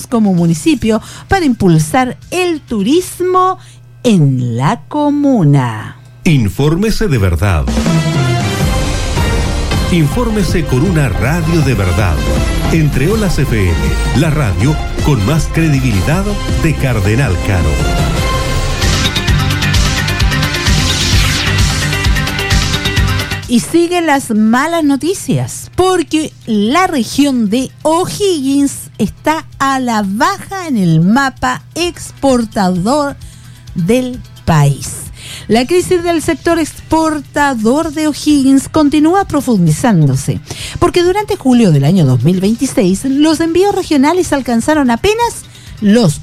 O'Higgins como municipio para impulsar el turismo en la comuna. Infórmese de verdad. Infórmese con una radio de verdad. Entre Olas FM, la radio con más credibilidad de Cardenal Caro. Y siguen las malas noticias, porque la región de O'Higgins está a la baja en el mapa exportador del país. La crisis del sector exportador de O'Higgins continúa profundizándose, porque durante julio del año 2026 los envíos regionales alcanzaron apenas los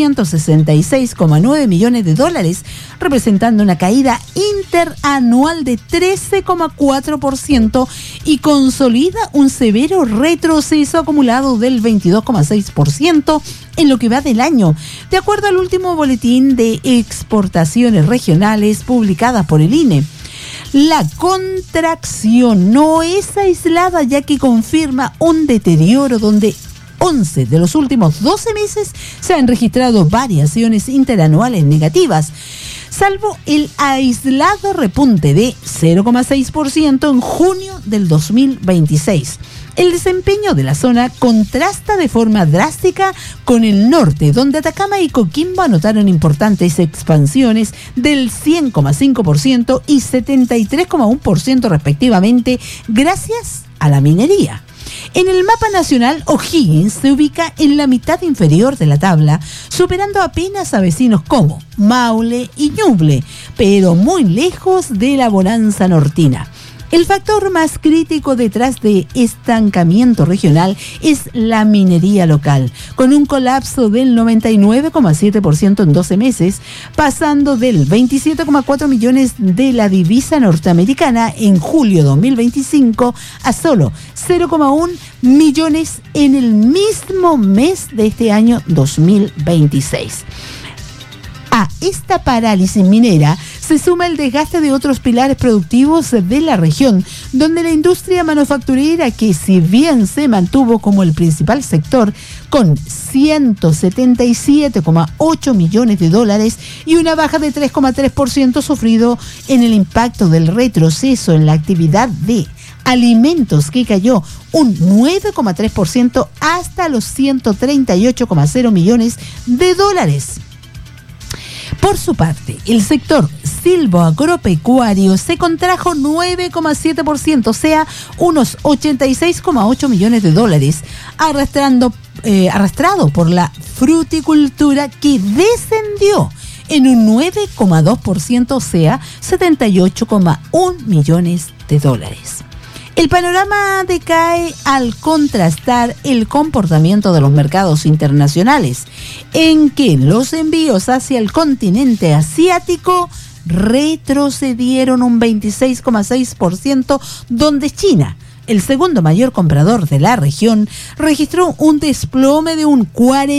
266,9 millones de dólares, representando una caída interanual de 13,4% y consolida un severo retroceso acumulado del 22,6% en lo que va del año, de acuerdo al último boletín de exportaciones regionales publicada por el INE. La contracción no es aislada, ya que confirma un deterioro donde 11 de los últimos 12 meses se han registrado variaciones interanuales negativas, salvo el aislado repunte de 0,6% en junio del 2026. El desempeño de la zona contrasta de forma drástica con el norte, donde Atacama y Coquimbo anotaron importantes expansiones del 100,5% y 73,1% respectivamente, gracias a la minería. En el mapa nacional, O'Higgins se ubica en la mitad inferior de la tabla, superando apenas a vecinos como Maule y Ñuble, pero muy lejos de la bonanza nortina. El factor más crítico detrás de estancamiento regional es la minería local, con un colapso del 99,7% en 12 meses, pasando del 27,4 millones de la divisa norteamericana en julio 2025 a solo 0,1 millones en el mismo mes de este año 2026. A esta parálisis minera se suma el desgaste de otros pilares productivos de la región, donde la industria manufacturera, que si bien se mantuvo como el principal sector con 177,8 millones de dólares y una baja de 3,3% sufrido en el impacto del retroceso en la actividad de alimentos, que cayó un 9,3% hasta los 138,0 millones de dólares. Por su parte, el sector silvoagropecuario se contrajo 9,7%, o sea, unos 86,8 millones de dólares, arrastrado por la fruticultura, que descendió en un 9,2%, o sea, 78,1 millones de dólares. El panorama decae al contrastar el comportamiento de los mercados internacionales, en que los envíos hacia el continente asiático retrocedieron un 26,6%, donde China, el segundo mayor comprador de la región, registró un desplome de un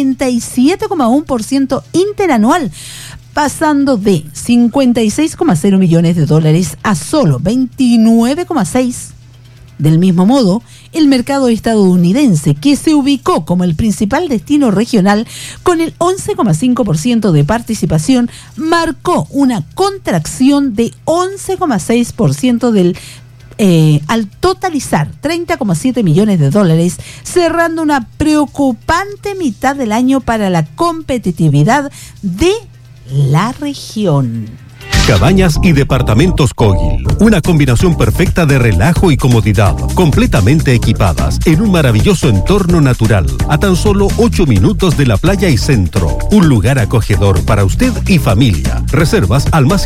47,1% interanual, pasando de 56,0 millones de dólares a solo 29,6. Del mismo modo, el mercado estadounidense, que se ubicó como el principal destino regional con el 11,5% de participación, marcó una contracción de 11,6% al totalizar 30,7 millones de dólares, cerrando una preocupante mitad del año para la competitividad de la región. Cabañas y departamentos Kogil, una combinación perfecta de relajo y comodidad, completamente equipadas en un maravilloso entorno natural, a tan solo 8 minutos de la playa y centro. Un lugar acogedor para usted y familia. Reservas al más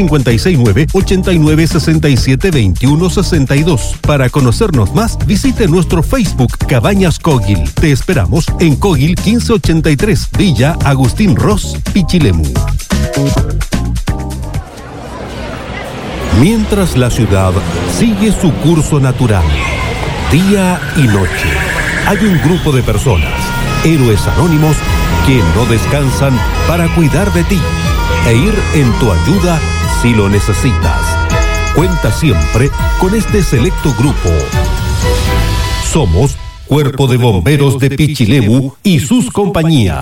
569-8967-2162. Para conocernos más, visite nuestro Facebook Cabañas Kogil. Te esperamos en Kogil 1583, Villa Agustín Ross, Pichilemu. Mientras la ciudad sigue su curso natural, día y noche, hay un grupo de personas, héroes anónimos, que no descansan para cuidar de ti e ir en tu ayuda si lo necesitas. Cuenta siempre con este selecto grupo. Somos Cuerpo de Bomberos de Pichilemu y sus compañías.